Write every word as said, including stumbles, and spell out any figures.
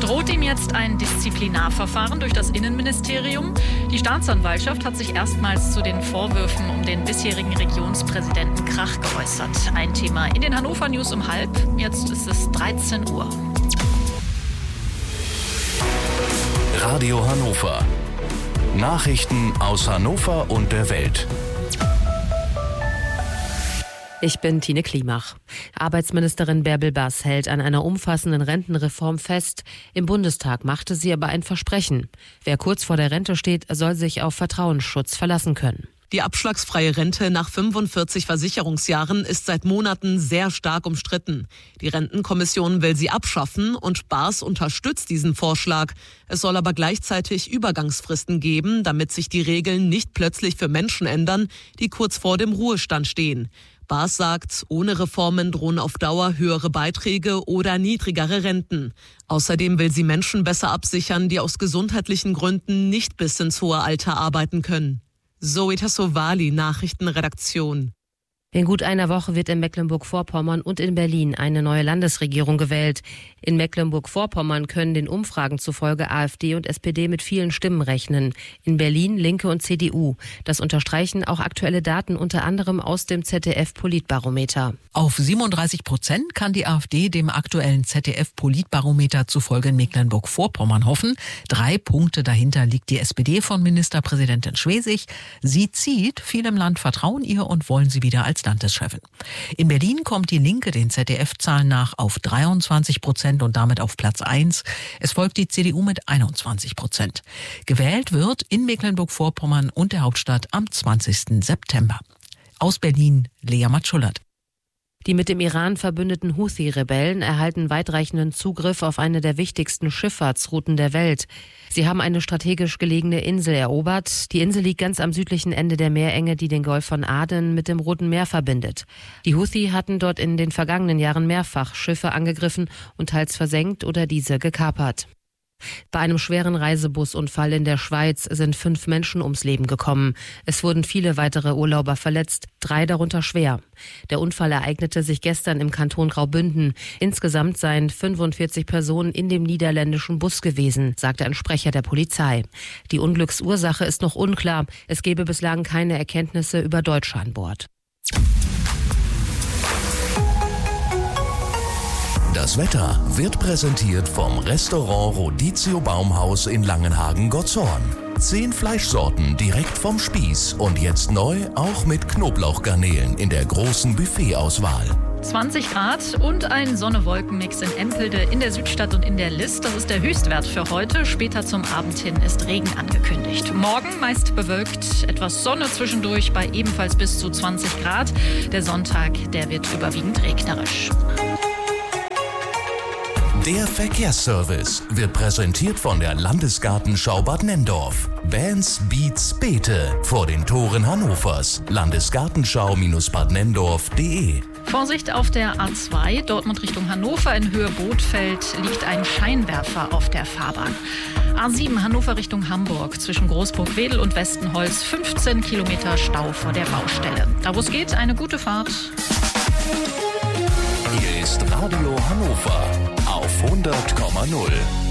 Droht ihm jetzt ein Disziplinarverfahren durch das Innenministerium? Die Staatsanwaltschaft hat sich erstmals zu den Vorwürfen um den bisherigen Regionspräsidenten Krach geäußert. Ein Thema in den Hannover News um halb. Jetzt ist es dreizehn Uhr. Radio Hannover. Nachrichten aus Hannover und der Welt. Ich bin Tine Klimach. Arbeitsministerin Bärbel Bass hält an einer umfassenden Rentenreform fest. Im Bundestag machte sie aber ein Versprechen. Wer kurz vor der Rente steht, soll sich auf Vertrauensschutz verlassen können. Die abschlagsfreie Rente nach fünfundvierzig Versicherungsjahren ist seit Monaten sehr stark umstritten. Die Rentenkommission will sie abschaffen und Baas unterstützt diesen Vorschlag. Es soll aber gleichzeitig Übergangsfristen geben, damit sich die Regeln nicht plötzlich für Menschen ändern, die kurz vor dem Ruhestand stehen. Baas sagt, ohne Reformen drohen auf Dauer höhere Beiträge oder niedrigere Renten. Außerdem will sie Menschen besser absichern, die aus gesundheitlichen Gründen nicht bis ins hohe Alter arbeiten können. Zoe Tassovali, Nachrichtenredaktion. In gut einer Woche wird in Mecklenburg-Vorpommern und in Berlin eine neue Landesregierung gewählt. In Mecklenburg-Vorpommern können den Umfragen zufolge AfD und S P D mit vielen Stimmen rechnen. In Berlin Linke und C D U. Das unterstreichen auch aktuelle Daten unter anderem aus dem Z D F-Politbarometer. Auf siebenunddreißig Prozent kann die AfD dem aktuellen Z D F-Politbarometer zufolge in Mecklenburg-Vorpommern hoffen. Drei Punkte dahinter liegt die S P D von Ministerpräsidentin Schwesig. Sie zieht, viele im Land vertrauen ihr und wollen sie wieder als Landeschefin. In Berlin kommt die Linke den Z D F-Zahlen nach auf dreiundzwanzig Prozent und damit auf Platz eins. Es folgt die C D U mit einundzwanzig Prozent. Gewählt wird in Mecklenburg-Vorpommern und der Hauptstadt am zwanzigsten September. Aus Berlin, Lea Matschullert. Die mit dem Iran verbündeten Houthi-Rebellen erhalten weitreichenden Zugriff auf eine der wichtigsten Schifffahrtsrouten der Welt. Sie haben eine strategisch gelegene Insel erobert. Die Insel liegt ganz am südlichen Ende der Meerenge, die den Golf von Aden mit dem Roten Meer verbindet. Die Houthi hatten dort in den vergangenen Jahren mehrfach Schiffe angegriffen und teils versenkt oder diese gekapert. Bei einem schweren Reisebusunfall in der Schweiz sind fünf Menschen ums Leben gekommen. Es wurden viele weitere Urlauber verletzt, drei darunter schwer. Der Unfall ereignete sich gestern im Kanton Graubünden. Insgesamt seien fünfundvierzig Personen in dem niederländischen Bus gewesen, sagte ein Sprecher der Polizei. Die Unglücksursache ist noch unklar. Es gebe bislang keine Erkenntnisse über Deutsche an Bord. Das Wetter wird präsentiert vom Restaurant Rodizio Baumhaus in Langenhagen-Gottshorn. Zehn Fleischsorten direkt vom Spieß und jetzt neu auch mit Knoblauchgarnelen in der großen Buffetauswahl. zwanzig Grad und ein Sonne-Wolken-Mix in Empelde, in der Südstadt und in der List. Das ist der Höchstwert für heute. Später zum Abend hin ist Regen angekündigt. Morgen meist bewölkt, etwas Sonne zwischendurch bei ebenfalls bis zu zwanzig Grad. Der Sonntag, der wird überwiegend regnerisch. Der Verkehrsservice wird präsentiert von der Landesgartenschau Bad Nenndorf. Bands, Beats, Beete vor den Toren Hannovers. Landesgartenschau Bad Nenndorf punkt de. Vorsicht auf der A zwei, Dortmund Richtung Hannover in Höhe Bootfeld liegt ein Scheinwerfer auf der Fahrbahn. A sieben Hannover Richtung Hamburg zwischen Großburg-Wedel und Westenholz, fünfzehn Kilometer Stau vor der Baustelle. Da wo es geht, eine gute Fahrt. Hier ist Radio Hannover auf hundert Komma null.